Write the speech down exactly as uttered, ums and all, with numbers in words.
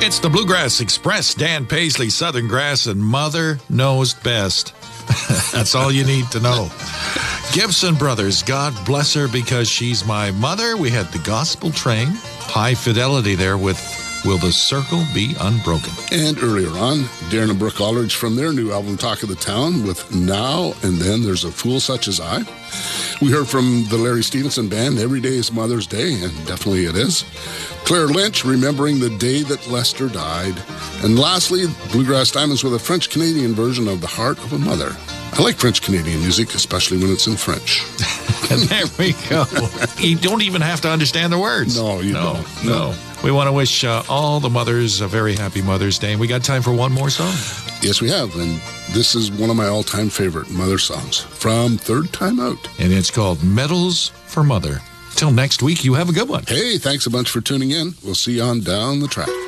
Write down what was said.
It's the Bluegrass Express, Dan Paisley, Southern Grass, and Mother Knows Best. That's all you need to know. Gibson Brothers, God bless her because she's my mother. We had the Gospel Train, High Fidelity there with Will the Circle Be Unbroken? And earlier on, Darren and Brooke Aldridge from their new album, Talk of the Town, with Now and Then There's a Fool Such as I. We heard from the Larry Stevenson Band, Every Day is Mother's Day, and definitely it is. Claire Lynch, Remembering the Day That Lester Died. And lastly, Bluegrass Diamonds with a French-Canadian version of The Heart of a Mother. I like French-Canadian music, especially when it's in French. And there we go. You don't even have to understand the words. No, you no, don't. No. no. We want to wish uh, all the mothers a very happy Mother's Day. And we got time for one more song. Yes, we have. And this is one of my all-time favorite mother songs from Third Time Out. And it's called Medals for Mother. Till next week, you have a good one. Hey, thanks a bunch for tuning in. We'll see you on Down the Track.